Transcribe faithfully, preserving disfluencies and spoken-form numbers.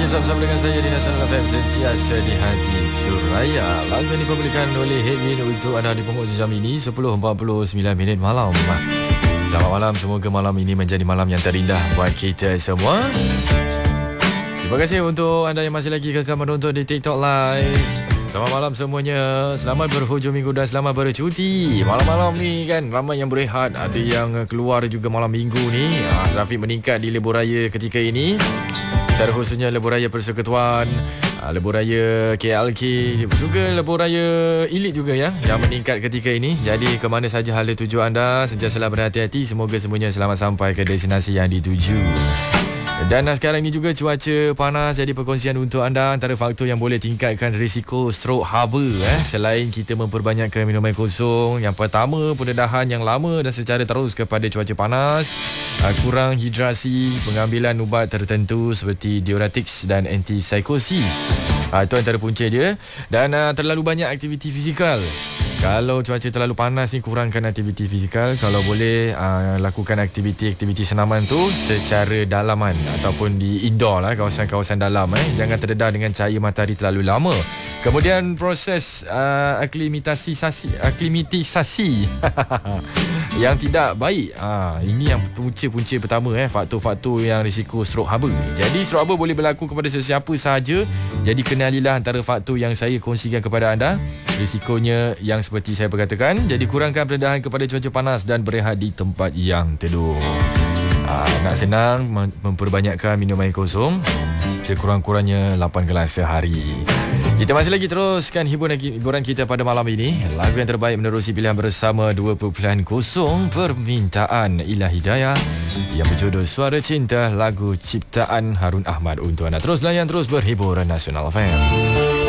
tetap bersama dengan saya di Nasional F M sentiasa di hati Suraya. Lagu ini dipublikkan oleh Hedwin untuk anda di penghujung jam ini sepuluh empat puluh sembilan minit malam. Selamat malam, semoga malam ini menjadi malam yang terindah buat kita semua. Terima kasih untuk anda yang masih lagi kekal menonton di TikTok Live. Selamat malam semuanya. Selamat berhujung minggu dan selamat bercuti. Malam-malam ni kan ramai yang berehat, ada yang keluar juga malam minggu ni. Ah, trafik meningkat di lebuh raya ketika ini. Secara khususnya lebuh raya Persekutuan, ah, lebuh raya K L K, juga lebuh raya Elite juga ya yang meningkat ketika ini. Jadi ke mana saja hala tuju anda, sentiasalah berhati-hati. Semoga semuanya selamat sampai ke destinasi yang dituju. Dan sekarang ini juga cuaca panas jadi perkongsian untuk anda antara faktor yang boleh tingkatkan risiko strok haba eh. Selain kita memperbanyakkan minum air kosong, yang pertama pendedahan yang lama dan secara terus kepada cuaca panas, kurang hidrasi, pengambilan ubat tertentu seperti diuretics dan antipsychosis. Itu antara punca dia. Dan uh, terlalu banyak aktiviti fizikal. Kalau cuaca terlalu panas ni, kurangkan aktiviti fizikal. Kalau boleh uh, lakukan aktiviti-aktiviti senaman tu secara dalaman ataupun di indoor lah, kawasan-kawasan dalam eh. Jangan terdedah dengan cahaya matahari terlalu lama. Kemudian proses uh, aklimatisasi aklimatisasi yang tidak baik. Ha, ini yang punca-punca pertama eh, faktor-faktor yang risiko strok haba. Jadi strok haba boleh berlaku kepada sesiapa sahaja. Jadi kenalilah antara faktor yang saya kongsikan kepada anda. Risikonya yang seperti saya berkatakan. Jadi kurangkan pendedahan kepada cuaca panas dan berehat di tempat yang teduh. Ha, nak senang mem- memperbanyakkan minum air kosong sekurang-kurangnya lapan gelas sehari. Kita masih lagi teruskan hiburan, hiburan kita pada malam ini. Lagu yang terbaik menerusi pilihan bersama dua pilihan kosong permintaan Ila Hidayah yang berjudul Suara Cinta, lagu ciptaan Harun Ahmad untuk anda. Terus layan, terus berhibur Nasional F M.